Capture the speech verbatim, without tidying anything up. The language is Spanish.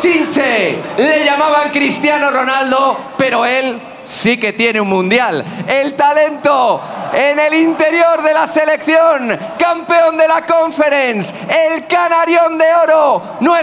bochinche. Le llamaban Cristiano Ronaldo, pero él sí que tiene un mundial. El talento en el interior de la selección, campeón de la Conference, el canarión de oro,